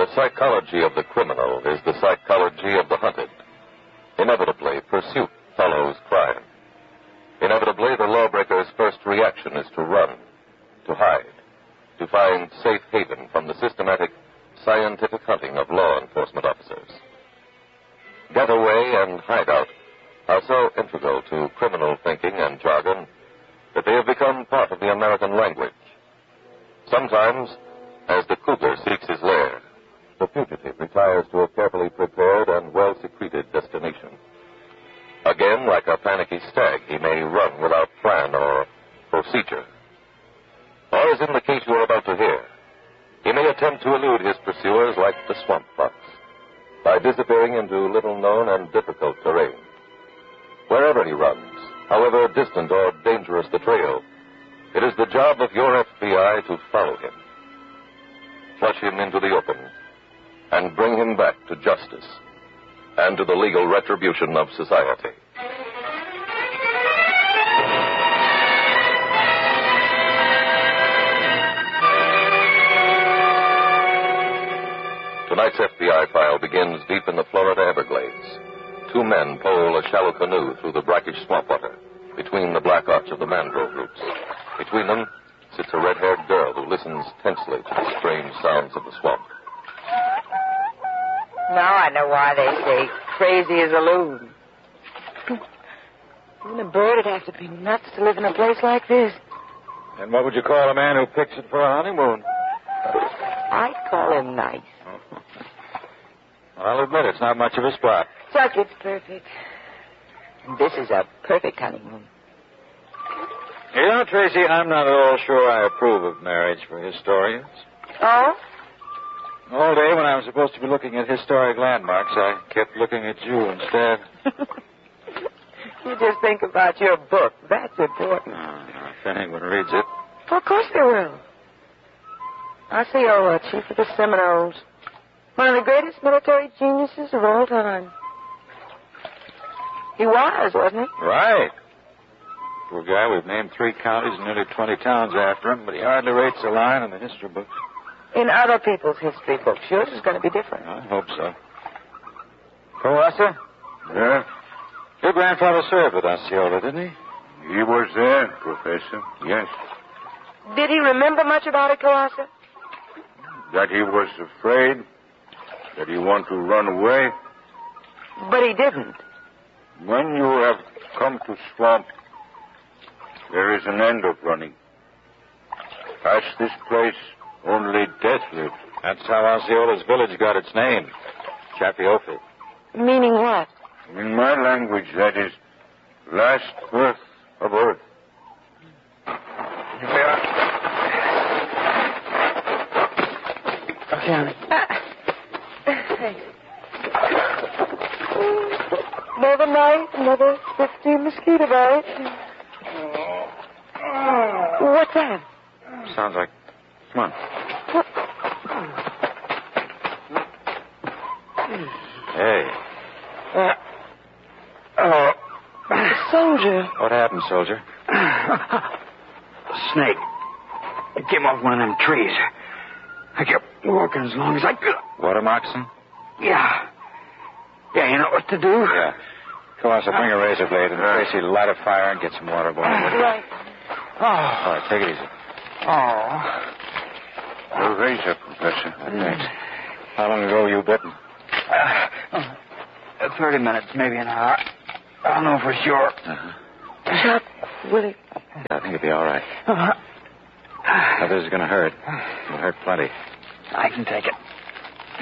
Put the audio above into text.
The psychology of the criminal is the psychology of the hunted. Inevitably, pursuit follows crime. Inevitably, the lawbreaker's first reaction is to run, to hide, to find safe haven from the systematic, scientific hunting of law enforcement officers. Getaway and hideout are so integral to criminal thinking and jargon that they have become part of the American language. Sometimes, as the cougar seeks his lair, the fugitive retires to a carefully prepared and well-secreted destination. Again, like a panicky stag, he may run without plan or procedure. Or, as in the case you are about to hear, he may attempt to elude his pursuers like the swamp fox, by disappearing into little-known and difficult terrain. Wherever he runs, however distant or dangerous the trail, it is the job of your FBI to follow him, flush him into the open, and bring him back to justice and to the legal retribution of society. Tonight's FBI file begins deep in the Florida Everglades. Two men pole a shallow canoe through the brackish swamp water between the black arch of the mangrove roots. Between them sits a red-haired girl who listens tensely to the strange sounds of the swamp. Now I know why they say crazy as a loon. Even a bird would have to be nuts to live in a place like this. And what would you call a man who picks it for a honeymoon? I'd call him nice. Well, I'll admit it's not much of a spot. Chuck, it's perfect. This is a perfect honeymoon. You know, Tracy, I'm not at all sure I approve of marriage for historians. Oh? All day when I was supposed to be looking at historic landmarks, I kept looking at you instead. You just think about your book. That's important. If anyone reads it. Well, of course they will. Osceola, chief of the Seminoles. One of the greatest military geniuses of all time. He was, wasn't he? Right. Poor guy, we've named 3 counties and nearly 20 towns after him, but he hardly rates a line in the history books. In other people's history books. Yours is going to be different. I hope so. Coassa? Yeah? Your grandfather served with Osceola, didn't he? He was there, Professor. Yes. Did he remember much about it, Coassa? That he was afraid? That he wanted to run away? But he didn't. When you have come to swamp, there is an end of running. Past this place, only death lives. That's how Osceola's village got its name. Chapiofe. Meaning what? In my language, that is last birth of earth. Here we are. Okay, honey. Thanks. Another night, another 50 mosquito bites. What's that? Sounds like... Come on. What? Hey. Soldier. What happened, soldier? A snake. It came off one of them trees. I kept walking as long as I could. Water moccasin? Yeah. Yeah, you know what to do? Yeah. Coassa, bring a razor blade and Tracy light a fire and get some water going. Right. All right, take it easy. Oh. A razor, Professor. Thanks. How long ago were you bitten? 30 minutes, maybe an hour. I don't know for sure. Chuck, Willie. Yeah, I think it'll be all right. Now, this is going to hurt. It'll hurt plenty. I can take it.